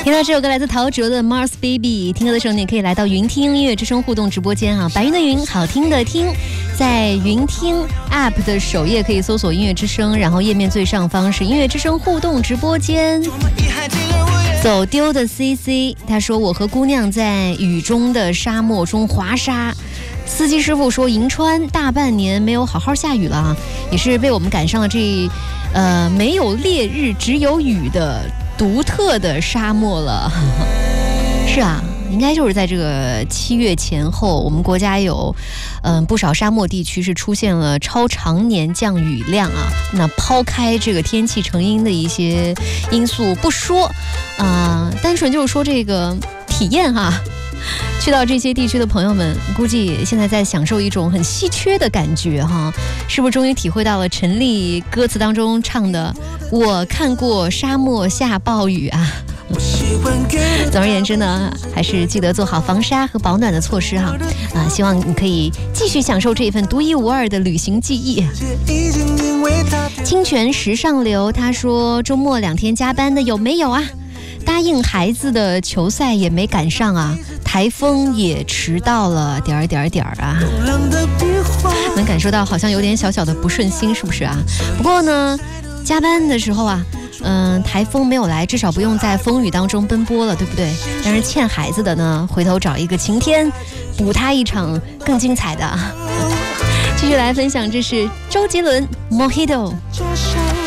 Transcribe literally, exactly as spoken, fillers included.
听到这首歌来自陶喆的 Mars Baby， 听歌的时候你也可以来到云听音乐之声互动直播间啊，白云的云，好听的听，在云听 App 的首页可以搜索音乐之声，然后页面最上方是音乐之声互动直播间。走丢的 C C 他说，我和姑娘在雨中的沙漠中滑沙，司机师傅说银川大半年没有好好下雨了，也是被我们赶上了这呃没有烈日只有雨的独特的沙漠了。是啊，应该就是在这个七月前后，我们国家有嗯、呃、不少沙漠地区是出现了超常年降雨量啊。那抛开这个天气成因的一些因素不说，啊、呃，单纯就是说这个体验哈。去到这些地区的朋友们，估计现在在享受一种很稀缺的感觉哈，是不是终于体会到了陈粒歌词当中唱的"我看过沙漠下暴雨"啊？总而言之呢，还是记得做好防沙和保暖的措施哈。啊，希望你可以继续享受这份独一无二的旅行记忆。清泉时尚流他说，周末两天加班的有没有啊？答应孩子的球赛也没赶上啊，台风也迟到了点儿点儿点儿啊，能感受到好像有点小小的不顺心，是不是啊？不过呢，加班的时候啊，嗯、呃，台风没有来，至少不用在风雨当中奔波了，对不对？但是欠孩子的呢，回头找一个晴天，补他一场更精彩的。继续来分享，这是周杰伦 Mojito。